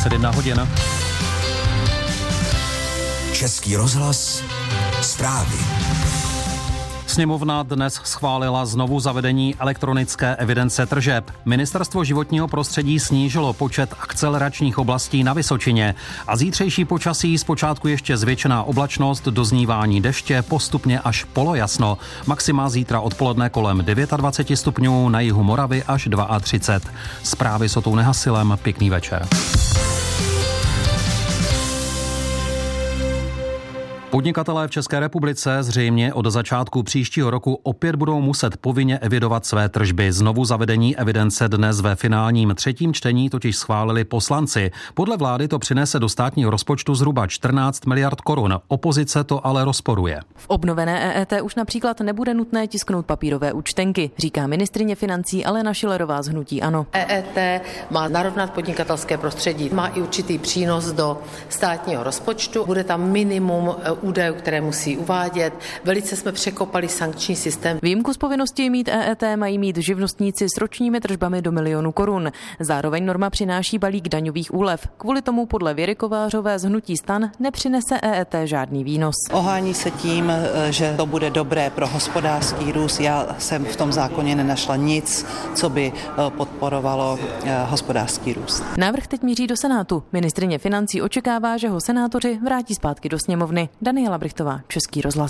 21 hodin. Český rozhlas, zprávy. Sněmovna dnes schválila znovu zavedení elektronické evidence tržeb. Ministerstvo životního prostředí snížilo počet akceleračních oblastí na Vysočině a zítřejší počasí zpočátku ještě zvětšená oblačnost, doznívání deště, postupně až polojasno. Maxima zítra odpoledne kolem 29 stupňů, na jihu Moravy až 32. Zprávy s Otou Nehasilem, pěkný večer. Podnikatelé v České republice zřejmě od začátku příštího roku opět budou muset povinně evidovat své tržby. Znovu zavedení evidence dnes ve finálním třetím čtení totiž schválili poslanci. Podle vlády to přinese do státního rozpočtu zhruba 14 miliard korun. Opozice to ale rozporuje. V obnovené EET už například nebude nutné tisknout papírové účtenky, říká ministryně financí Alena Schillerová z hnutí ANO. EET má narovnat podnikatelské prostředí, má i určitý přínos do státního rozpočtu. Bude tam minimum údajů, které musí uvádět. Velice jsme překopali sankční systém. Výjimku z povinnosti mít EET mají mít živnostníci s ročními tržbami do 1 milionu korun. Zároveň norma přináší balík daňových úlev. Kvůli tomu podle Věry Kovářové z hnutí STAN nepřinese EET žádný výnos. Ohání se tím, že to bude dobré pro hospodářský růst. Já jsem v tom zákoně nenašla nic, co by podporovalo hospodářský růst. Návrh teď míří do Senátu. Ministryně financí očekává, že ho senátoři vrátí zpátky do sněmovny. Daniela Brichtová, Český rozhlas.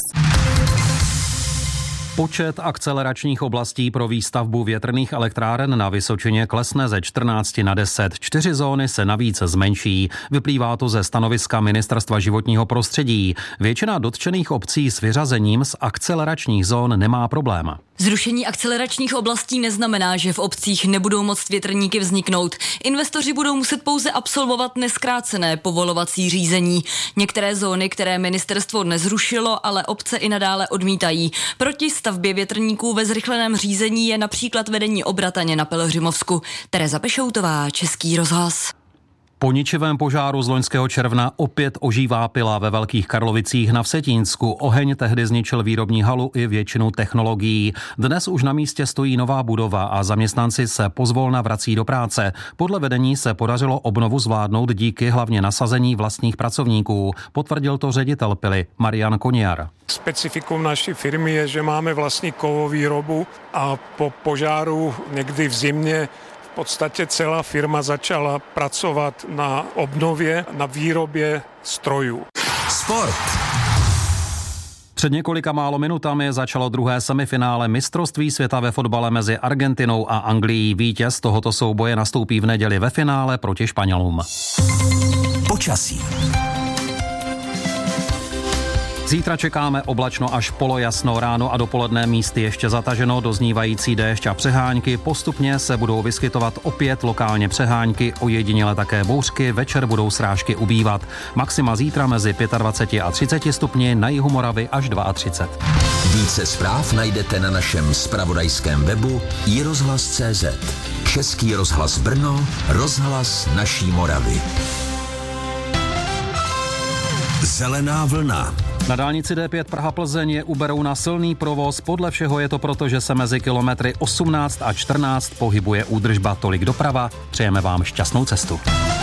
Počet akceleračních oblastí pro výstavbu větrných elektráren na Vysočině klesne ze 14 na 10. 4 zóny se navíc zmenší. Vyplývá to ze stanoviska Ministerstva životního prostředí. Většina dotčených obcí s vyřazením z akceleračních zón nemá problém. Zrušení akceleračních oblastí neznamená, že v obcích nebudou moct větrníky vzniknout. Investoři budou muset pouze absolvovat nezkrácené povolovací řízení. Některé zóny, které ministerstvo nezrušilo, ale obce i nadále odmítají. Proti stavbě větrníků ve zrychleném řízení je například vedení Obrataně na Pelhřimovsku. Tereza Pešoutová, Český rozhlas. Po ničivém požáru z loňského června opět ožívá pila ve Velkých Karlovicích na Vsetínsku. Oheň tehdy zničil výrobní halu i většinu technologií. Dnes už na místě stojí nová budova a zaměstnanci se pozvolna vrací do práce. Podle vedení se podařilo obnovu zvládnout díky hlavně nasazení vlastních pracovníků. Potvrdil to ředitel pily Marian Koniar. Specifikum naší firmy je, že máme vlastní kovovýrobu a po požáru někdy v zimě v podstatě celá firma začala pracovat na obnově, na výrobě strojů. Sport. Před několika málo minutami začalo druhé semifinále mistrovství světa ve fotbale mezi Argentinou a Anglií. Vítěz tohoto souboje nastoupí v neděli ve finále proti Španělům. Počasí. Zítra čekáme oblačno až polojasno, ráno a dopoledne místy ještě zataženo, doznívající déšť a přehánky. Postupně se budou vyskytovat opět lokálně přehánky, ojediněle také bouřky, večer budou srážky ubývat. Maxima zítra mezi 25 a 30 stupni, na jihu Moravy až 32. Více zpráv najdete na našem zpravodajském webu iRozhlas.cz. Český rozhlas Brno, rozhlas naší Moravy. Zelená vlna. Na dálnici D5 Praha-Plzeň je u Berouna silný provoz. Podle všeho je to proto, že se mezi kilometry 18 a 14 pohybuje údržba. Tolik doprava. Přejeme vám šťastnou cestu.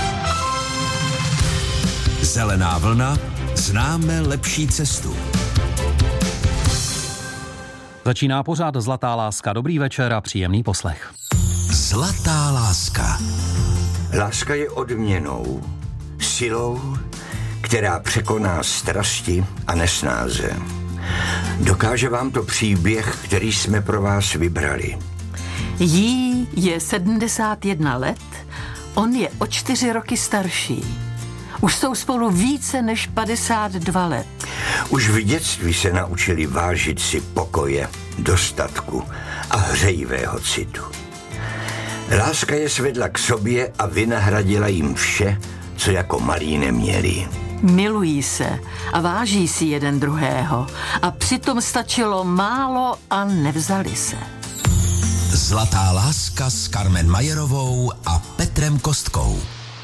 Zelená vlna. Známe lepší cestu. Začíná pořád Zlatá láska. Dobrý večer a příjemný poslech. Zlatá láska. Láska je odměnou, silou, která překoná strasti a nesnáze. Dokáže vám to příběh, který jsme pro vás vybrali. Jí je 71 let, on je o 4 roky starší. Už jsou spolu více než 52 let. Už v dětství se naučili vážit si pokoje, dostatku a hřejivého citu. Láska je svedla k sobě a vynahradila jim vše, co jako malí neměli. Milují se a váží si jeden druhého a přitom stačilo málo a nevzali se. Zlatá láska s Carmen Majerovou a Petrem Kostkou.